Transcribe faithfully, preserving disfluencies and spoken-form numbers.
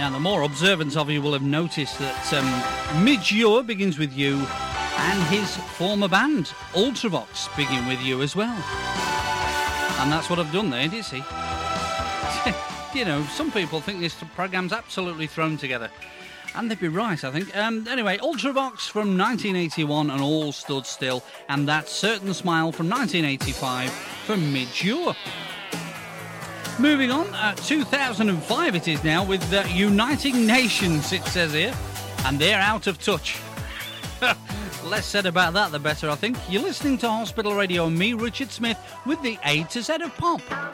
Now, the more observant of you will have noticed that um, Midge begins with you, and his former band, Ultravox, begin with you as well. And that's what I've done there, do you see? You know, some people think this programme's absolutely thrown together. And they'd be right, I think. Um, anyway, Ultravox from nineteen eighty-one and All Stood Still. And That Certain Smile from nineteen eighty-five from Midge. Moving on, uh, two thousand five it is now, with uh, Uniting Nations, it says here. And they're out of touch. Less said about that, the better, I think. You're listening to Hospital Radio and me, Richard Smith, with the A to Z of Pop.